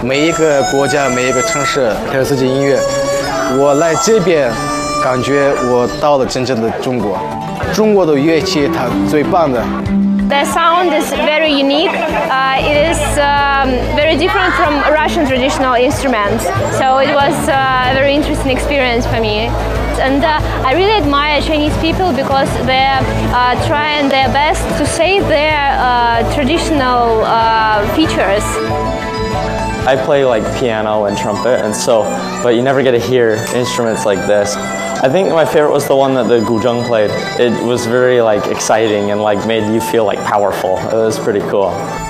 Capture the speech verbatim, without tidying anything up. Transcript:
每一个国家、每一个城市还有自己音乐。我来这边，感觉我到了真正的中国。中国的乐器它最棒的。 The sound is very unique. Uh, it is um, very different from Russian traditional instruments. So it was uh, a very interesting experience for me. And uh, I really admire Chinese people because they're uh, trying their best to save their uh, traditional uh, features. I play like piano and trumpet, and so, but you never get to hear instruments like this. I think my favorite was the one that the guzheng played. It was very like exciting and like made you feel like powerful. It was pretty cool.